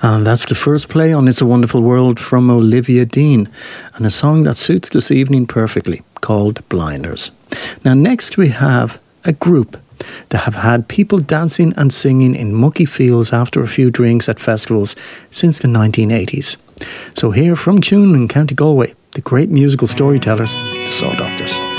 And that's the first play on It's a Wonderful World from Olivia Dean, and a song that suits this evening perfectly, called Blinders. Now next we have a group that have had people dancing and singing in mucky fields after a few drinks at festivals since the 1980s. So here from Tuam in County Galway, the great musical storytellers, the Saw Doctors.